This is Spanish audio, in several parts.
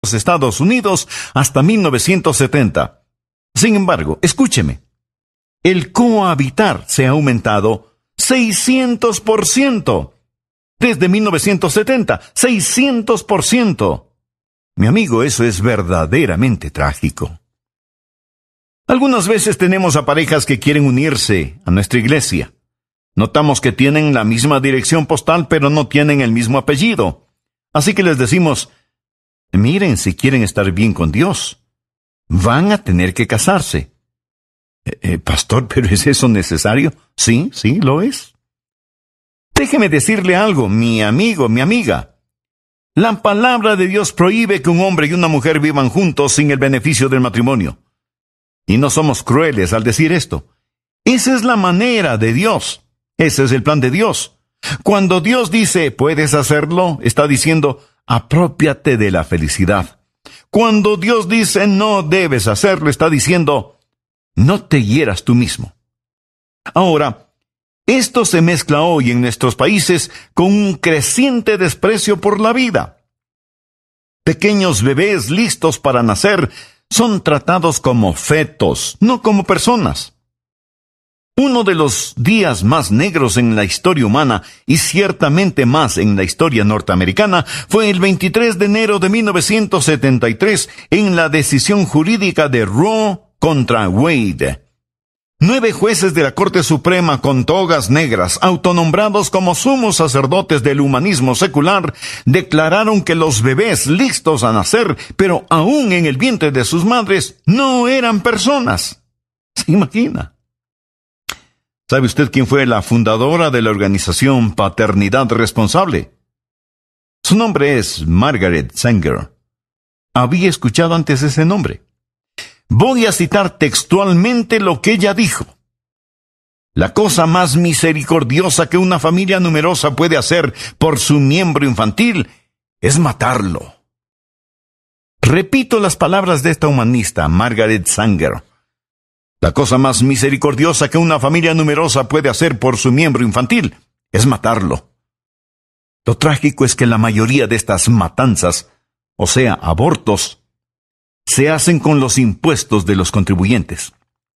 los Estados Unidos hasta 1970. Sin embargo, escúcheme, el cohabitar se ha aumentado 600%. Desde 1970, 600%. Mi amigo, eso es verdaderamente trágico. Algunas veces tenemos a parejas que quieren unirse a nuestra iglesia. Notamos que tienen la misma dirección postal, pero no tienen el mismo apellido. Así que les decimos, miren, si quieren estar bien con Dios, van a tener que casarse. Pastor, ¿pero es eso necesario? Sí, lo es. Déjeme decirle algo, mi amigo, mi amiga. La palabra de Dios prohíbe que un hombre y una mujer vivan juntos sin el beneficio del matrimonio. Y no somos crueles al decir esto. Esa es la manera de Dios. Ese es el plan de Dios. Cuando Dios dice, puedes hacerlo, está diciendo, aprópiate de la felicidad. Cuando Dios dice, no debes hacerlo, está diciendo, no te hieras tú mismo. Ahora, esto se mezcla hoy en nuestros países con un creciente desprecio por la vida. Pequeños bebés listos para nacer son tratados como fetos, no como personas. Uno de los días más negros en la historia humana, y ciertamente más en la historia norteamericana, fue el 23 de enero de 1973 en la decisión jurídica de Roe contra Wade. 9 jueces de la Corte Suprema con togas negras, autonombrados como sumos sacerdotes del humanismo secular, declararon que los bebés listos a nacer, pero aún en el vientre de sus madres, no eran personas. ¿Se imagina? ¿Sabe usted quién fue la fundadora de la organización Paternidad Responsable? Su nombre es Margaret Sanger. Había escuchado antes ese nombre. Voy a citar textualmente lo que ella dijo. La cosa más misericordiosa que una familia numerosa puede hacer por su miembro infantil es matarlo. Repito las palabras de esta humanista, Margaret Sanger. La cosa más misericordiosa que una familia numerosa puede hacer por su miembro infantil es matarlo. Lo trágico es que la mayoría de estas matanzas, o sea, abortos, se hacen con los impuestos de los contribuyentes.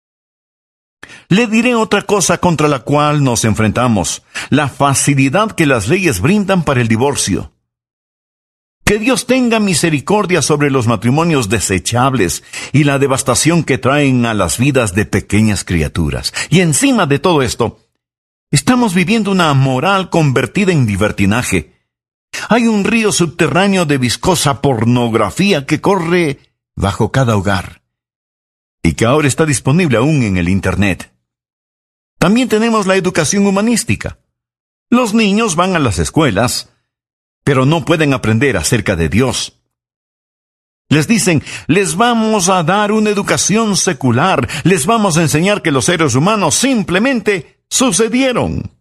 Le diré otra cosa contra la cual nos enfrentamos, la facilidad que las leyes brindan para el divorcio. Que Dios tenga misericordia sobre los matrimonios desechables y la devastación que traen a las vidas de pequeñas criaturas. Y encima de todo esto, estamos viviendo una moral convertida en libertinaje. Hay un río subterráneo de viscosa pornografía que corre bajo cada hogar, y que ahora está disponible aún en el Internet. También tenemos la educación humanística. Los niños van a las escuelas, pero no pueden aprender acerca de Dios. Les dicen, les vamos a dar una educación secular, les vamos a enseñar que los seres humanos simplemente sucedieron.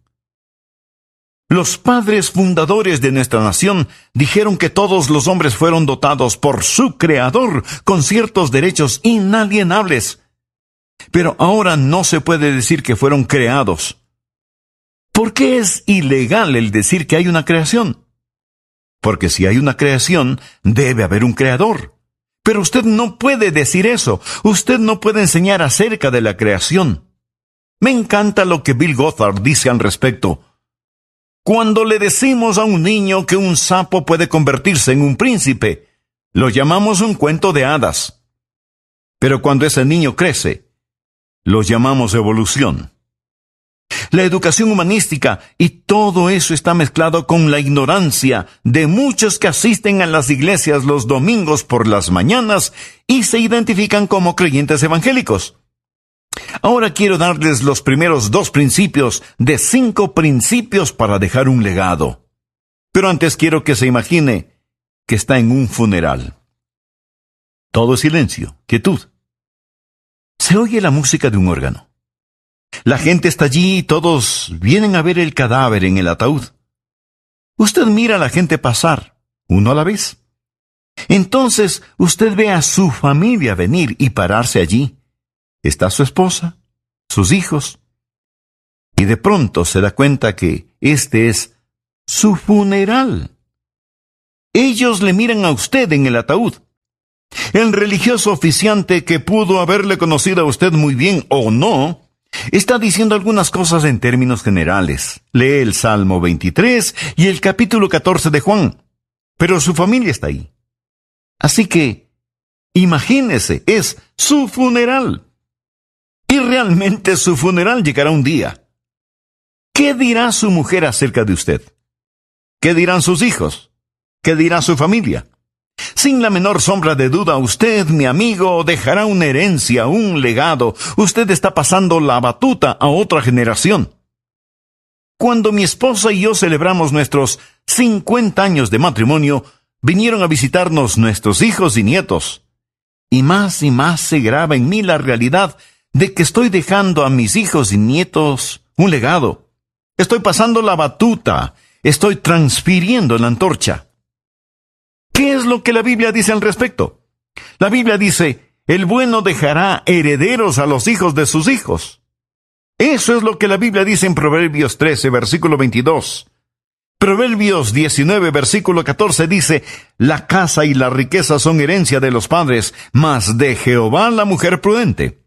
Los padres fundadores de nuestra nación dijeron que todos los hombres fueron dotados por su Creador con ciertos derechos inalienables. Pero ahora no se puede decir que fueron creados. ¿Por qué es ilegal el decir que hay una creación? Porque si hay una creación, debe haber un creador. Pero usted no puede decir eso. Usted no puede enseñar acerca de la creación. Me encanta lo que Bill Gothard dice al respecto. Cuando le decimos a un niño que un sapo puede convertirse en un príncipe, lo llamamos un cuento de hadas. Pero cuando ese niño crece, lo llamamos evolución. La educación humanística y todo eso está mezclado con la ignorancia de muchos que asisten a las iglesias los domingos por las mañanas y se identifican como creyentes evangélicos. Ahora quiero darles los primeros 2 principios de 5 principios para dejar un legado. Pero antes quiero que se imagine que está en un funeral. Todo es silencio, quietud. Se oye la música de un órgano. La gente está allí y todos vienen a ver el cadáver en el ataúd. Usted mira a la gente pasar, uno a la vez. Entonces usted ve a su familia venir y pararse allí. Está su esposa, sus hijos, y de pronto se da cuenta que este es su funeral. Ellos le miran a usted en el ataúd, El religioso oficiante, que pudo haberle conocido a usted muy bien o no, está diciendo algunas cosas en términos generales. Lee el Salmo 23 y el capítulo 14 de Juan. Pero su familia está ahí. Así que, imagínese, es su funeral. Y realmente su funeral llegará un día. ¿Qué dirá su mujer acerca de usted? ¿Qué dirán sus hijos? ¿Qué dirá su familia? Sin la menor sombra de duda, usted, mi amigo, dejará una herencia, un legado. Usted está pasando la batuta a otra generación. Cuando mi esposa y yo celebramos nuestros 50 años de matrimonio, vinieron a visitarnos nuestros hijos y nietos. Y más se graba en mí la realidad de que estoy dejando a mis hijos y nietos un legado. Estoy pasando la batuta, estoy transfiriendo la antorcha. ¿Qué es lo que la Biblia dice al respecto? La Biblia dice, el bueno dejará herederos a los hijos de sus hijos. Eso es lo que la Biblia dice en Proverbios 13, versículo 22. Proverbios 19, versículo 14 dice, la casa y la riqueza son herencia de los padres, mas de Jehová la mujer prudente.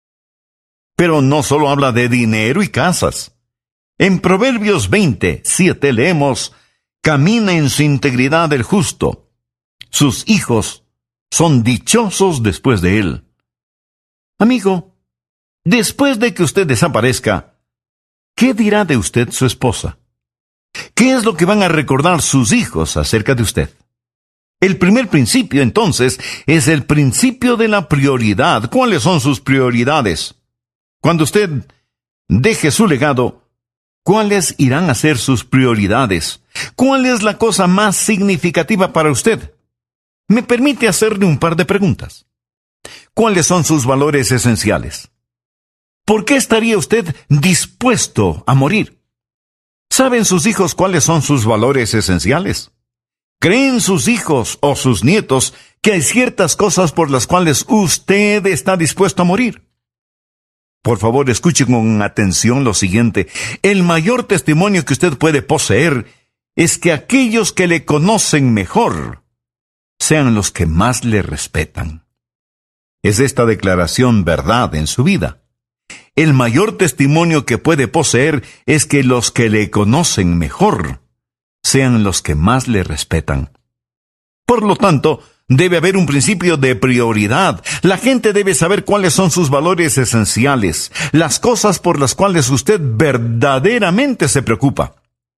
Pero no solo habla de dinero y casas. En Proverbios 20, 7 leemos, camina en su integridad el justo. Sus hijos son dichosos después de él. Amigo, después de que usted desaparezca, ¿qué dirá de usted su esposa? ¿Qué es lo que van a recordar sus hijos acerca de usted? El primer principio, entonces, es el principio de la prioridad. ¿Cuáles son sus prioridades? Cuando usted deje su legado, ¿cuáles irán a ser sus prioridades? ¿Cuál es la cosa más significativa para usted? ¿Me permite hacerle un par de preguntas? ¿Cuáles son sus valores esenciales? ¿Por qué estaría usted dispuesto a morir? ¿Saben sus hijos cuáles son sus valores esenciales? ¿Creen sus hijos o sus nietos que hay ciertas cosas por las cuales usted está dispuesto a morir? Por favor, escuche con atención lo siguiente. El mayor testimonio que usted puede poseer es que aquellos que le conocen mejor sean los que más le respetan. ¿Es esta declaración verdad en su vida? El mayor testimonio que puede poseer es que los que le conocen mejor sean los que más le respetan. Por lo tanto, debe haber un principio de prioridad. La gente debe saber cuáles son sus valores esenciales, las cosas por las cuales usted verdaderamente se preocupa.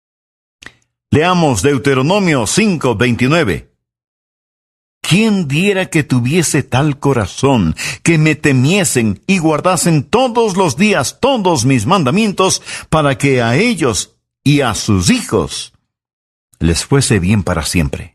Leamos Deuteronomio 5:29. ¿Quién diera que tuviese tal corazón, que me temiesen y guardasen todos los días todos mis mandamientos, para que a ellos y a sus hijos les fuese bien para siempre?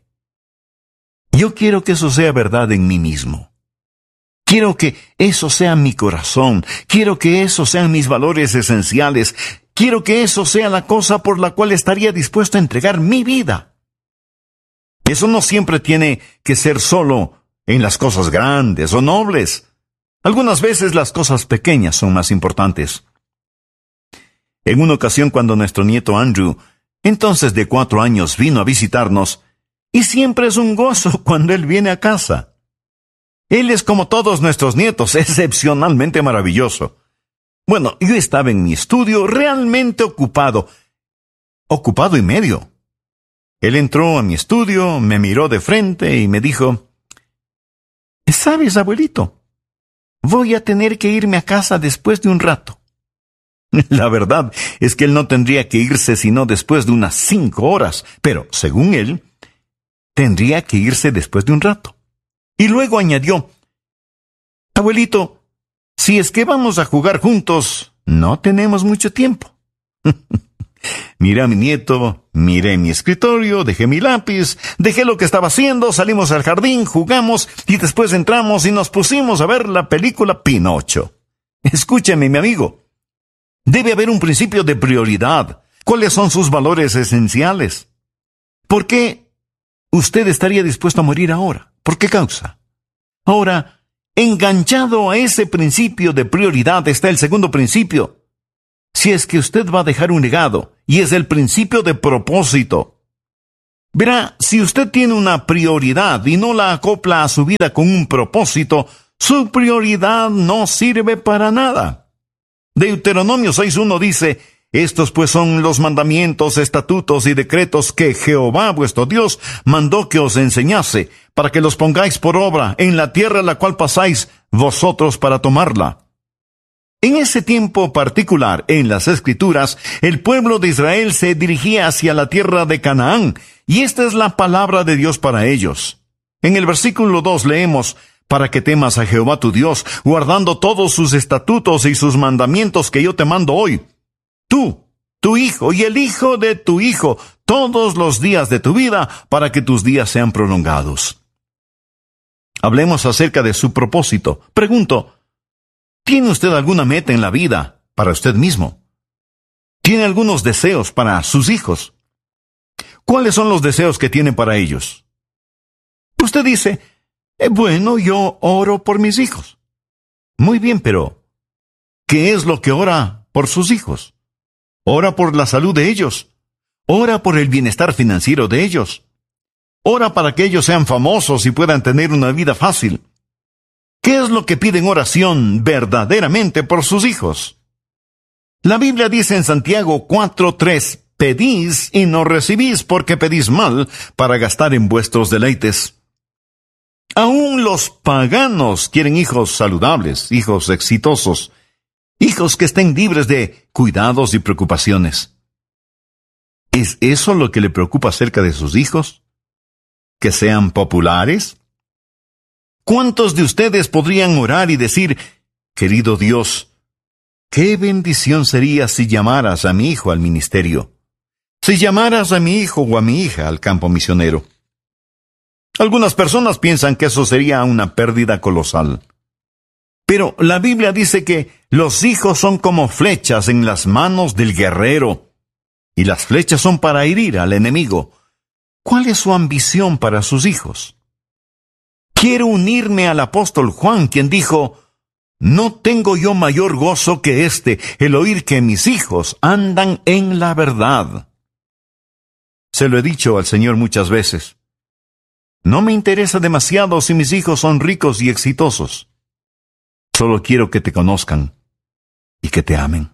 Yo quiero que eso sea verdad en mí mismo. Quiero que eso sea mi corazón. Quiero que esos sean mis valores esenciales. Quiero que eso sea la cosa por la cual estaría dispuesto a entregar mi vida. Eso no siempre tiene que ser solo en las cosas grandes o nobles. Algunas veces las cosas pequeñas son más importantes. En una ocasión, cuando nuestro nieto Andrew, entonces de 4 años, vino a visitarnos, y siempre es un gozo cuando él viene a casa. Él es como todos nuestros nietos, excepcionalmente maravilloso. Bueno, yo estaba en mi estudio realmente ocupado y medio. Él entró a mi estudio, me miró de frente y me dijo, ¿sabes, abuelito? Voy a tener que irme a casa después de un rato. La verdad es que él no tendría que irse sino después de unas 5 horas, pero, según él, tendría que irse después de un rato. Y luego añadió, abuelito, si es que vamos a jugar juntos, no tenemos mucho tiempo. Miré a mi nieto, miré mi escritorio, dejé mi lápiz, dejé lo que estaba haciendo, salimos al jardín, jugamos y después entramos y nos pusimos a ver la película Pinocho. Escúcheme, mi amigo. Debe haber un principio de prioridad. ¿Cuáles son sus valores esenciales? ¿Por qué usted estaría dispuesto a morir ahora? ¿Por qué causa? Ahora, enganchado a ese principio de prioridad está el segundo principio. Si es que usted va a dejar un legado, y es el principio de propósito. Verá, si usted tiene una prioridad y no la acopla a su vida con un propósito, su prioridad no sirve para nada. Deuteronomio 6:1 dice: estos pues son los mandamientos, estatutos y decretos que Jehová vuestro Dios mandó que os enseñase, para que los pongáis por obra en la tierra a la cual pasáis vosotros para tomarla. En ese tiempo particular, en las Escrituras, el pueblo de Israel se dirigía hacia la tierra de Canaán, y esta es la palabra de Dios para ellos. En el versículo 2 leemos: para que temas a Jehová tu Dios, guardando todos sus estatutos y sus mandamientos que yo te mando hoy. Tú, tu hijo y el hijo de tu hijo, todos los días de tu vida, para que tus días sean prolongados. Hablemos acerca de su propósito. Pregunto, ¿tiene usted alguna meta en la vida para usted mismo? ¿Tiene algunos deseos para sus hijos? ¿Cuáles son los deseos que tiene para ellos? Usted dice: bueno, yo oro por mis hijos. Muy bien, pero ¿qué es lo que ora por sus hijos? Ora por la salud de ellos. Ora por el bienestar financiero de ellos. Ora para que ellos sean famosos y puedan tener una vida fácil. ¿Qué es lo que pide en oración verdaderamente por sus hijos? La Biblia dice en Santiago 4:3: pedís y no recibís, porque pedís mal, para gastar en vuestros deleites. Aún los paganos quieren hijos saludables, hijos exitosos, hijos que estén libres de cuidados y preocupaciones. ¿Es eso lo que le preocupa acerca de sus hijos? ¿Que sean populares? ¿Cuántos de ustedes podrían orar y decir: querido Dios, qué bendición sería si llamaras a mi hijo al ministerio, si llamaras a mi hijo o a mi hija al campo misionero? Algunas personas piensan que eso sería una pérdida colosal. Pero la Biblia dice que los hijos son como flechas en las manos del guerrero, y las flechas son para herir al enemigo. ¿Cuál es su ambición para sus hijos? Quiero unirme al apóstol Juan, quien dijo: no tengo yo mayor gozo que el oír que mis hijos andan en la verdad. Se lo he dicho al Señor muchas veces. No me interesa demasiado si mis hijos son ricos y exitosos. Solo quiero que te conozcan y que te amen.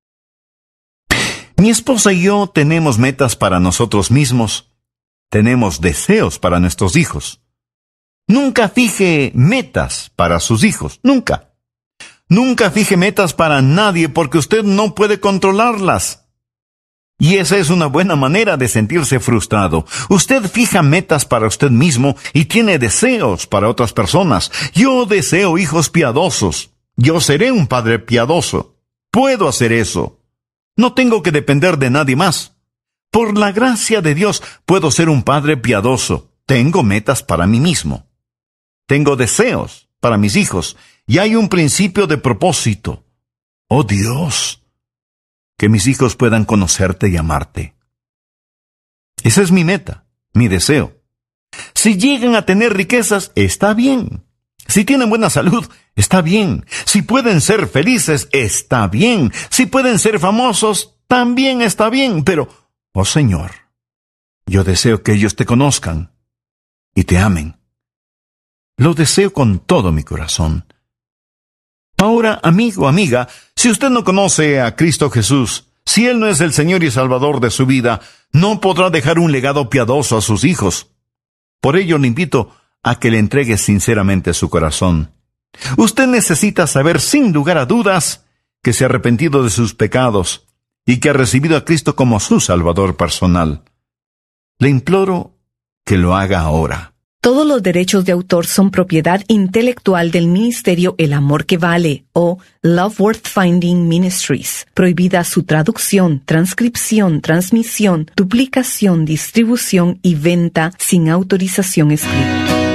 Mi esposa y yo tenemos metas para nosotros mismos. Tenemos deseos para nuestros hijos. Nunca fije metas para sus hijos. Nunca. Nunca fije metas para nadie, porque usted no puede controlarlas. Y esa es una buena manera de sentirse frustrado. Usted fija metas para usted mismo y tiene deseos para otras personas. Yo deseo hijos piadosos. Yo seré un padre piadoso. Puedo hacer eso. No tengo que depender de nadie más. Por la gracia de Dios puedo ser un padre piadoso. Tengo metas para mí mismo. Tengo deseos para mis hijos. Y hay un principio de propósito. Oh Dios, que mis hijos puedan conocerte y amarte. Esa es mi meta, mi deseo. Si llegan a tener riquezas, está bien. Si tienen buena salud, está bien. Si pueden ser felices, está bien. Si pueden ser famosos, también está bien. Pero, oh Señor, yo deseo que ellos te conozcan y te amen. Lo deseo con todo mi corazón. Ahora, amigo, amiga, si usted no conoce a Cristo Jesús, si Él no es el Señor y Salvador de su vida, no podrá dejar un legado piadoso a sus hijos. Por ello le invito a que le entregue sinceramente su corazón. Usted necesita saber sin lugar a dudas que se ha arrepentido de sus pecados y que ha recibido a Cristo como su Salvador personal. Le imploro que lo haga ahora. Todos los derechos de autor son propiedad intelectual del Ministerio El Amor que Vale, o Love Worth Finding Ministries. Prohibida su traducción, transcripción, transmisión, duplicación, distribución y venta sin autorización escrita.